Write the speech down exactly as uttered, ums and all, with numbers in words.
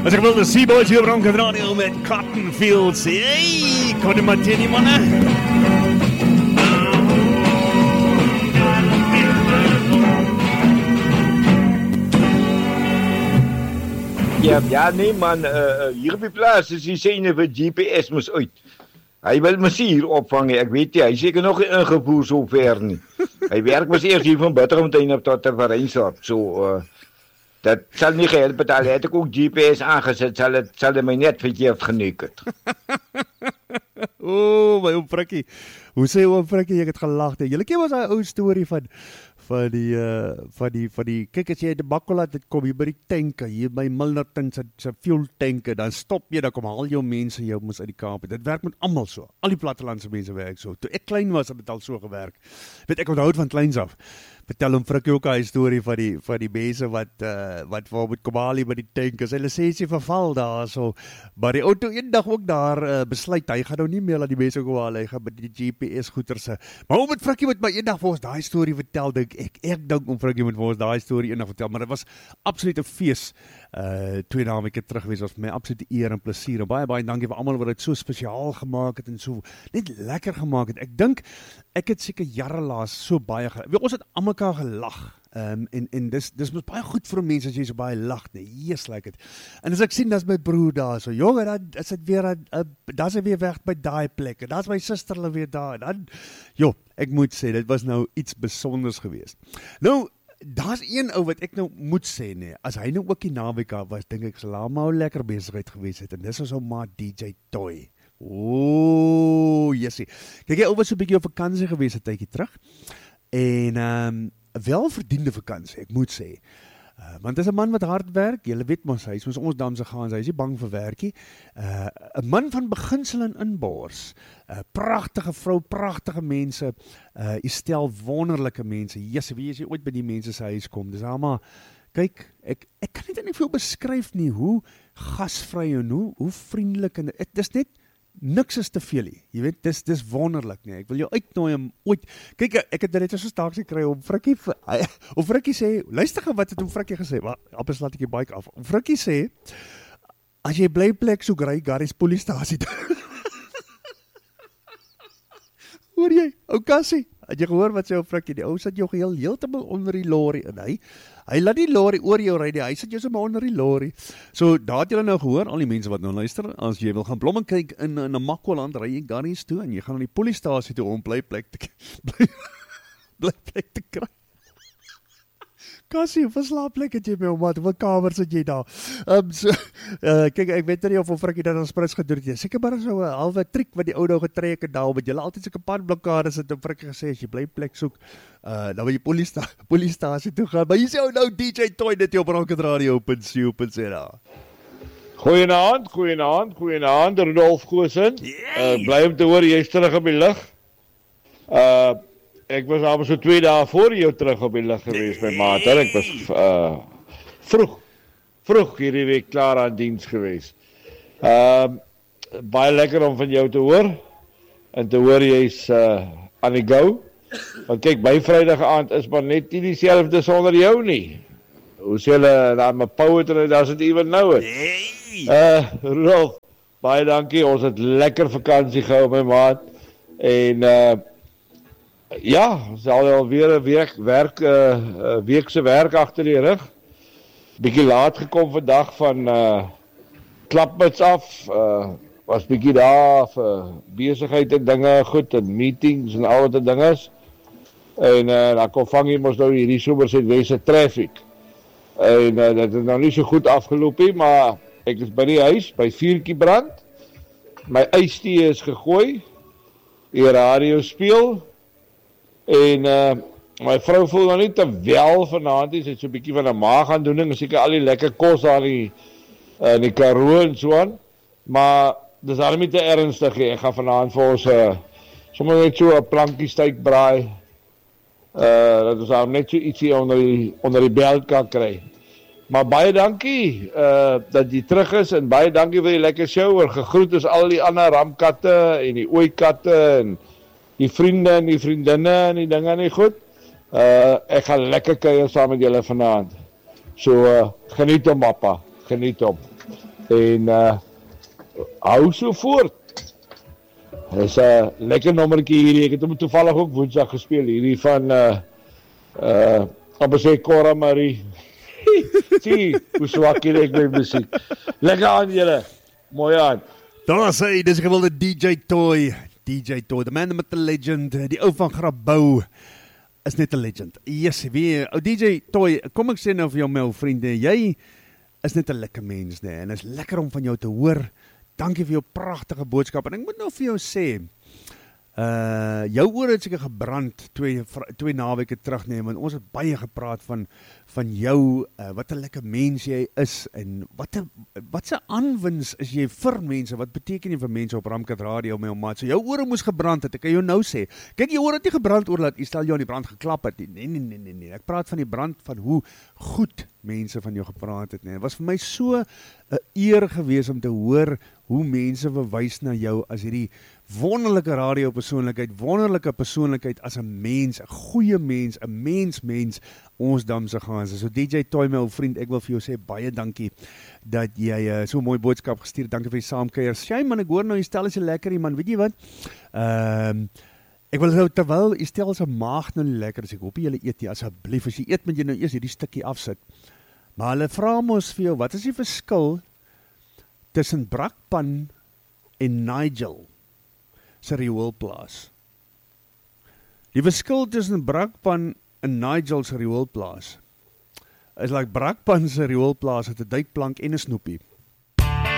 As ek wil die Seaboys hier op Ronke Radio met Cotton Fields. Hey, kom die maar teen die manne. Ja, ja, nee man, uh, hier op die plaas is die syne vir G P S moes uit. Hy wil my hier opvang, ek weet nie, hy seker nog nie ingevoer so ver nie. Hy werk mos eers hier van Bitterfontein op tot Terwynsdorp, so uh, dat sal nie gehelp het, al het ek ook G P S aangesit, sal het, sal het my net verkeerd geneuk het. O, oh, my oom Frikkie, hoe sê oom Frikkie, ek het gelag, julle ken was daai ou storie van van die, uh, van die, van die, kyk as jy uit die bakkel het kom, hier by die tanke, hier by Milnerton se, se fuel tanke, dan stop jy, dan kom al jou mense jou moes uit die Kaap, dit werk met almal so, al die plattelandse mense werk so, toe ek klein was, het het al so gewerk, weet ek onthou van kleins af, vertel hom Frikkie ook hy storie van die, van die mense wat, uh, wat waar moet kom al hier by die tank, as hy lisensie verval daar, so, maar die auto een dag ook daar uh, besluit, hy gaan nou nie meer laat die mense kom al, hy gaan by die G P S goederse, maar hoe moet Frikkie met my een dag vir ons die storie vertel, denk ek, ek dink om Frikkie moet vir ons die storie eendag vertel, maar dit was absoluut 'n fees, uh, twee naamweke terug gewees, was vir my absoluut eer en plesier, en baie, baie dankie vir almal wat dit so spesiaal gemaak het, en so net lekker gemaak het, ek dink, ek het seker jare laas so baie, ons het aan mekaar gelag, Um, en, en dis, dis mos baie goed vir mense as jy so baie lag, nee, yes, like het. En as ek sien, dat is my broer daar, so, jongen, dan is het weer, uh, dan is hy weer weg by die plek, en dan is my sister weer daar, en dan, joh, ek moet sê, dit was nou iets besonders geweest. Nou, daar is een ou wat ek nou moet sê, nee, as hy nou ook die naweek was, denk ek, sal maar lekker bezigheid geweest het, en dis was ou maat D J Toy. Ooo, jessie. Kijk, hy ou was so 'n bietjie op vakansie geweest, 'n tydjie terug, en, um, welverdiende vakansie, ek moet sê. Uh, want dit is 'n man wat hard werk, julle weet mos, hy is ons ons damse gaan, hy is nie bang vir werkie. 'n uh, man van beginsel en inbors. 'n uh, pragtige vrou, pragtige mense, uh, jy stel wonderlike mense. Jesus, wie as jy ooit by die mense se huis kom, dis almal, kyk, ek ek kan dit nie veel beskryf nie, hoe gasvry en hoe hoe vriendelik en dit is net niks is te veel nie, jy weet, dis, dis wonderlik nie, ek wil jou uitnooi om ooit, kyk, ek het net so staaksie kry om Frikkie, of Frikkie sê, luister gaan wat het om Frikkie gesê, maar, appes laat ek die bike af, om Frikkie sê, as jy bly plek soek, ry Garys poliestasie, hoor jy, ou Kassie, het jy gehoor wat sê ou Frikkie, die ou sit jou geheel heeltemal onder die lorry, en hy, hy laat die lorry oor jou ry, hy sit jou sommer onder die lorry, so daar het julle nou gehoor, al die mense wat nou luister, as jy wil gaan blom en kyk in, in Namakwaland, ry jy Garys toe, en jy gaan na die poliestasie toe, om bly plek te, bly, bly plek te kry, Kassie, hoeveel slaapplek het jy my, maat, hoeveel kamers het jy daar? Um, so, uh, kijk, ek weet nie of of Frikkie dat ons prins gedoen het, seker maar so 'n halwe trick wat die oude getrek het daar, wat julle altyd soke padblokkades het, en Frikkie gesê, as jy bly plek soek, uh, dan wil jy poliesta, poliestasie toe gaan, maar hier sê ou nou D J Toy dit op Ronke Radio op en C op en sê daar. Goeienaand, goeienaand, goeienaand, Rudolf Goosen, uh, bly om te hoor, jy is terug op die lig, uh, ek was al so twee dae voor jou terug op die lig geweest, my maat, ek was uh, vroeg, vroeg hierdie week klaar aan diens geweest. Uh, baie lekker om van jou te hoor, en te hoor jy is uh, aan die go, want kyk, my Vrydag aand is maar net nie dieselfde sonder jou nie. Hoe sê hulle, daar my poetry, daar is het even nou het. Uh, Rolf, baie dankie, ons het lekker vakansie gehou, my maat, en uh, ja, ons het alweer een week, werk, uh, weekse werk achter die rug. Bietjie laat gekom vandag van uh, klapmuts af, uh, was bietjie daar vir besigheid en dinge, goed, en meetings en al wat dinges. En uh, dan kom vang jy mos nou hierdie Somersetwesse traffic. En uh, dat het nou nie so goed afgeloop nie, maar ek is by die huis, by Viertjie brand. My ystee is gegooi, die radio speel, en uh, my vrou voel nou nie te wel vanaand, sy het so 'n bietjie van 'n maagaandoening, seker al die lekker kos daar in die, die Karoo en so aan, maar dis al nie te ernstig nie. Ek gaan vanaand vir ons uh, sommer net so 'n plankie steikbraai, uh, dat ons al net so ietsie onder die, onder die belt kan kry. Maar baie dankie uh, dat jy terug is, en baie dankie vir die lekker show, en gegroet is al die ander ramkatte en die ooikatte en die vriende en die vriendinne en die dinge nie goed. Uh, ek gaan lekker kuier saam met julle vanaand. So, uh, geniet hom, papa. Geniet hom. En uh, hou so voort. Dis 'n uh, lekker nommertjie hierdie. Ek het hom toevallig ook Woensdag gespeel hierdie van uh uh op sy Cora Marie. Sien, hoe swak hier ek my musiek. Lekker aan julle. Mooi aan. Daar sê dis 'n gewilde D J Toy, D J Toy, the man met the legend, die ou van Grabouw. Is net 'n legend. Yes, wie, ou D J Toy, kom ek sê nou vir jou my ou vriende, jy is net 'n lekker mens, nee, en is lekker om van jou te hoor. Dankie vir jou pragtige boodskap. En ek moet nou vir jou sê, uh jou ore het seker gebrand twee twee naweke terug nee, want ons het baie gepraat van van jou, uh, wat 'n lekker mens jy is en wat 'n wat se aanwins is jy vir mense? Wat beteken jy vir mense op Ramkat Radio my maat? So jou ore moes gebrand het. Ek kan jou nou sê. Kyk, jou ore het nie gebrand oor dat jy stel jou aan die brand geklap het. Nee nee nee nee nee. Ek praat van die brand van hoe goed mense van jou gepraat het, nee. Dit was vir my so 'n eer gewees om te hoor hoe mense verwys na jou as hierdie wonderlike radiopersoonlikheid, wonderlike persoonlikheid as 'n mens, 'n goeie mens, 'n mens mens, ons damse gaans. So D J Toy, my ou vriend, ek wil vir jou sê baie dankie dat jy uh, so 'n mooi boodskap gestuur. Dankie vir die saamkuier. Sy man, ek hoor nou jy stel is 'n lekker man. Weet jy wat? Ehm um, Ek wil nou terwyl jy stel se maag nou lekker, as ek hoop jy eet jy asseblief. As jy eet moet jy nou eers hierdie stukkie afsit. Maar hulle vra mos vir jou, wat is die verskil tussen Brakpan en Nigel se rioolplaas? Die verskil tussen Brakpan en Nigel se rioolplaas is like Brakpan se rioolplaas het 'n duikplank en 'n snoepie.